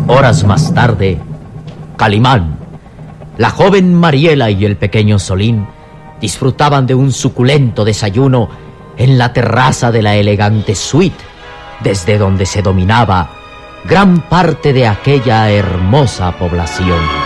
Horas más tarde, Calimán, la joven Mariela y el pequeño Solín disfrutaban de un suculento desayuno en la terraza de la elegante suite, desde donde se dominaba gran parte de aquella hermosa población.